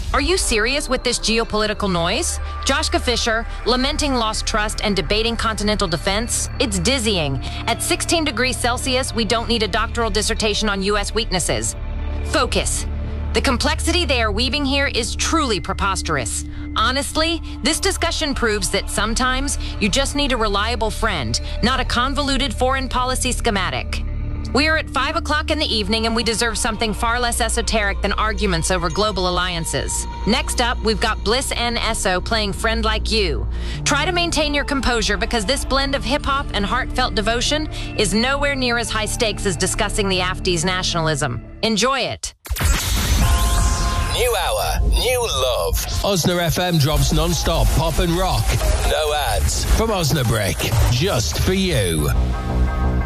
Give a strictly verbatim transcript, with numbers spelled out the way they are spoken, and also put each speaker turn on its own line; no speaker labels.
Are you serious with this geopolitical noise? Joshka Fisher, lamenting lost trust and debating continental defense? It's dizzying. At sixteen degrees Celsius, we don't need a doctoral dissertation on U S weaknesses. Focus. The complexity they are weaving here is truly preposterous. Honestly, this discussion proves that sometimes you just need a reliable friend, not a convoluted foreign policy schematic. We are at five o'clock in the evening and we deserve something far less esoteric than arguments over global alliances. Next up, we've got Bliss N. Esso playing Friend Like You. Try to maintain your composure because this blend of hip-hop and heartfelt devotion is nowhere near as high stakes as discussing the A F D's nationalism. Enjoy it.
New hour, new love. Osna F M drops non-stop pop and rock. No ads from Osnabrick, just for you.